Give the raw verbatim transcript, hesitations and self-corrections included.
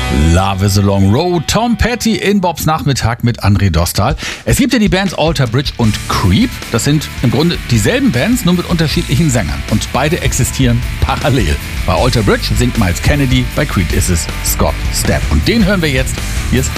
Love is a Long Road, Tom Petty in Bobs Nachmittag mit André Dostal. Es gibt ja die Bands Alter Bridge und Creep. Das sind im Grunde dieselben Bands, nur mit unterschiedlichen Sängern. Und beide existieren parallel. Bei Alter Bridge singt Miles Kennedy, bei Creep ist es Scott Stapp. Und den hören wir jetzt. Hier ist